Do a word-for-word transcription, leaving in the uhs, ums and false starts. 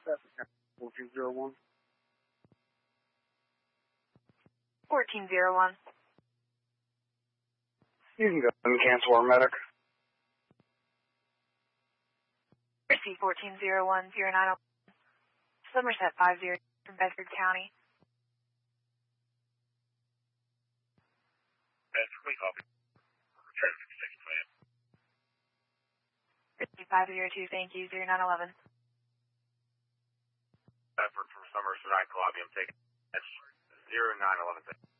fourteen zero one. fourteen zero one. You can go and cancel our medic. Receive fourteen zero one zero nine zero. Somerset five zero from Bedford County. Bedford, we copy. Return to the second plan. Receive five zero two, thank you, zero nine eleven. Bedford from Somerset, I copy. I'm taking zero nine eleven.